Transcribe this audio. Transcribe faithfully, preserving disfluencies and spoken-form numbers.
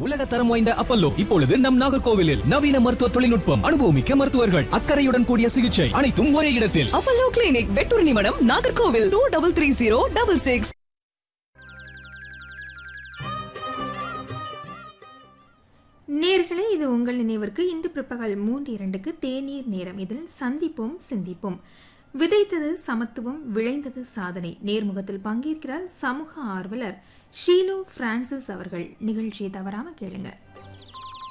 உலக தரம் வாய்ந்த அப்பல்லோ இப்பொழுது நம் நாகர்கோவிலில் நவீன மருத்துவ தொழில்நுட்பம், அனுபவமிக்க மருத்துவர்கள், அக்கறையுடன் கூடிய சிகிச்சை, அனைத்தும் ஒரே இடத்தில். Apollo clinic, Vettur நிமணம், Nagercoil. Two double three zero double six. நேர்களே, இது உங்கள் நினைவிற்கு இன்று பிற்பகல் மூன்று இரண்டுக்கு தேநீர் நேரம். இதில் சந்திப்போம் சிந்திப்போம். விதைத்தது சமத்துவம், விளைந்தது சாதனை. நேர்முகத்தில் பங்கேற்கிறார் சமூக ஆர்வலர் ஷீலோ பிரான்சிஸ் அவர்கள். நிகழ்ச்சியை தவறாம கேளுங்க.